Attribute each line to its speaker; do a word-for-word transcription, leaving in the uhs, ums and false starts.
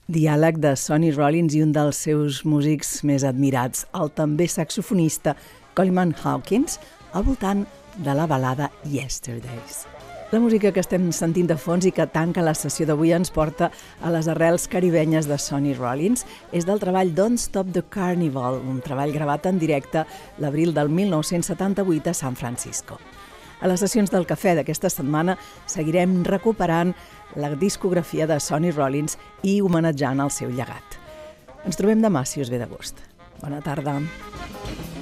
Speaker 1: Diàleg de Sonny Rollins i un dels seus músics més admirats, el també saxofonista Coleman Hawkins, al voltant de la balada Yesterdays. La música que estem sentint de fons i que tanca la sessió d'avui ens porta a les arrels caribenyes de Sonny Rollins. És del treball Don't Stop the Carnival, un treball gravat en directe l'abril del mil nou-cents setanta-vuit a San Francisco. A les sessions del cafè d'aquesta setmana seguirem recuperant la discografia de Sonny Rollins i homenatjant el seu llegat. Ens trobem demà, si us ve de gust. Bona tarda.